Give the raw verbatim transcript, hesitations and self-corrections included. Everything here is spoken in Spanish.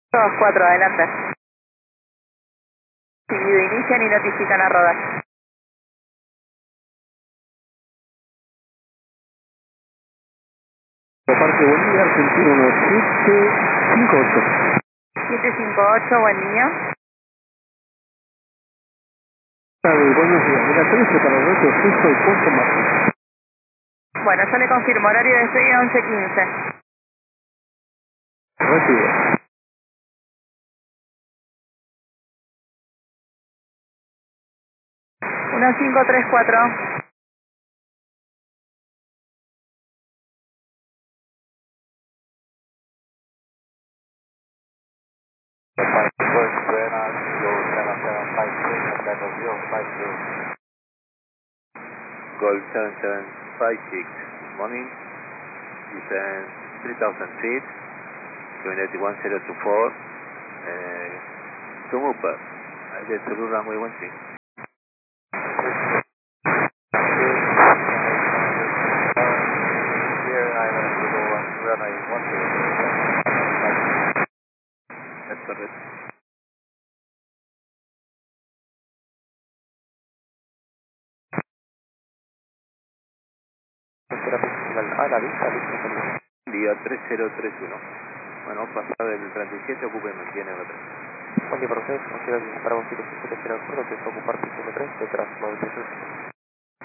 dos cuatro, adelante. Seguido, inician y notifican a rodar. Parque Bolivia, Argentina uno siete cinco ocho. siete cinco ocho, buen día. Buenos días, mira, trece para el reto justo y punto máximo. Bueno, yo le confirmo, horario de despegue once quince. Recibe. uno cinco tres cuatro. Gold seven seven five six, morning, descend three thousand feet, Community one zero two four, uh, to Upper, I get to runway one six. Here I want to go on runway one six. That's correct. Ah, la lista, lista. Día tres cero tres uno. Bueno, pasado el treinta y siete, ocupe y mantiene el otro. Buen día para ustedes, considero que para un sitio que se quiere acuerdo que es ocupar piso tres detrás, nueve tres.